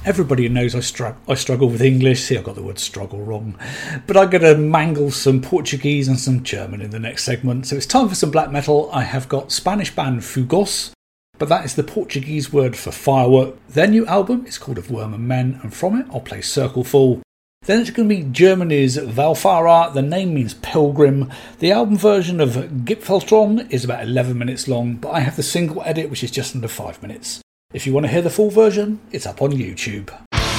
Everybody knows I struggle with English. See, I got the word struggle wrong. But I'm going to mangle some Portuguese and some German in the next segment. So it's time for some black metal. I have got Spanish band Fugos, but that is the Portuguese word for firework. Their new album is called Of Worm and Men, and from it I'll play Circle Full. Then it's going to be Germany's Valfara. The name means pilgrim. The album version of Gipfeltron is about 11 minutes long, but I have the single edit, which is just under 5 minutes. If you want to hear the full version, it's up on YouTube.